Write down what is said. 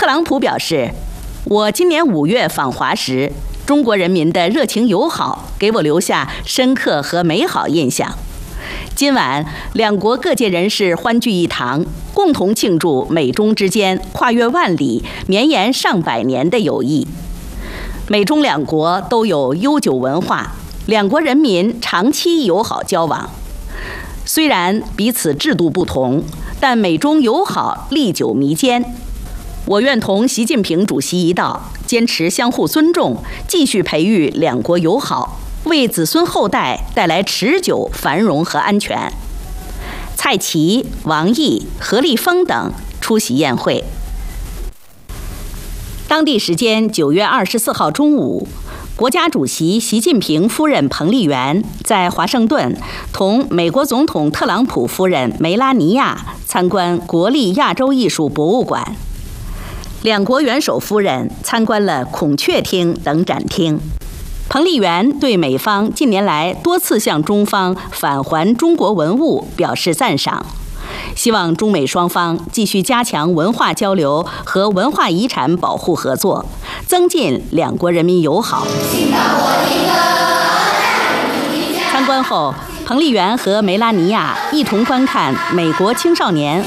特朗普表示，我今年5月访华时，中国人民的热情友好给我留下深刻和美好印象。今晚，两国各界人士欢聚一堂，共同庆祝美中之间跨越万里、绵延上百年的友谊。美中两国都有悠久文化，两国人民长期友好交往。虽然彼此制度不同，但美中友好历久弥坚。我愿同习近平主席一道，坚持相互尊重，继续培育两国友好，为子孙后代带来持久繁荣和安全。蔡奇、王毅、何立峰等出席宴会。当地时间9月24号中午，国家主席习近平夫人彭丽媛在华盛顿同美国总统特朗普夫人梅拉尼亚参观国立亚洲艺术博物馆。两国元首夫人参观了孔雀厅等展厅。彭丽媛对美方近年来多次向中方返还中国文物表示赞赏，希望中美双方继续加强文化交流和文化遗产保护合作，增进两国人民友好。参观后，彭丽媛和梅拉尼亚一同观看美国青少年